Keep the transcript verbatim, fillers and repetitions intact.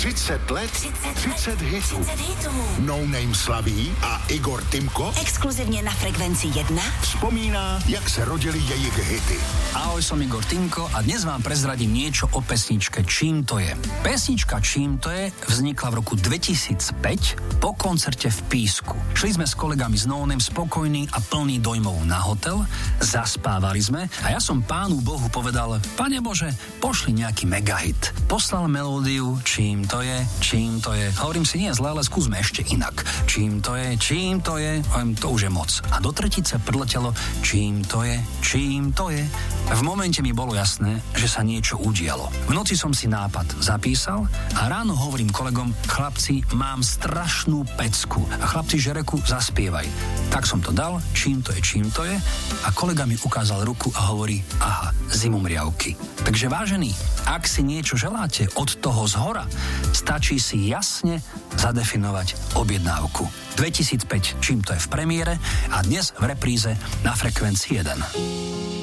třicet let, třicet hitů. No Name slaví a Igor Timko exkluzivně na Frekvenci jedna vzpomíná, jak se rodili jejich hity. Ahoj, som Igor Timko a dnes vám prezradím niečo o pesničke Čím to je. Pesnička Čím to je vznikla v roku dvetisícpäť po koncerte v Písku. Šli sme s kolegami z No Name spokojní a plný dojmov na hotel, zaspávali sme a ja som Pánu Bohu povedal: Pane Bože, pošli nejaký megahit. Poslal melódiu Čím to je, čím to je. Hovorím si, nie je zle, ale skúsme ešte inak. Čím to je, čím to je, hovorím, to už je moc. A do tretice priletelo Čím to je, čím to je. V momente mi bolo jasné, že sa niečo udialo. V noci som si nápad zapísal a ráno hovorím kolegom: chlapci, mám strašnú pecku. A chlapci, že reku, zaspievaj. Tak som to dal, Čím to je, čím to je, a kolega mi ukázal ruku a hovorí: aha, Zimomriavky. Takže vážení, ak si niečo želáte od toho zhora, stačí si jasne zadefinovať objednávku. dvetisícpäť Čím to je v premiére a dnes v repríze na Frekvencii jeden.